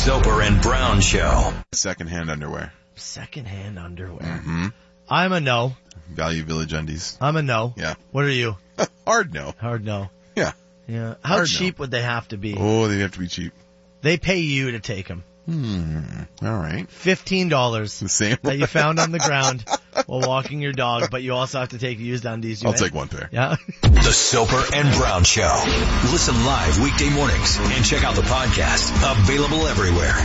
Soper and Brown Show. Secondhand underwear. Secondhand underwear. Mm-hmm. I'm a no. Value Village undies. I'm a no. Yeah. What are you? Hard no. Hard no. Yeah. Yeah. How Hard cheap would they have to be? Oh, they have to be cheap. They pay you to take them. All right. $15 The same. that you found on the ground while walking your dog, but you also have to take used undies. I'll take one pair. Yeah. The Soper and Brown Show. Listen live weekday mornings and check out the podcast. Available everywhere.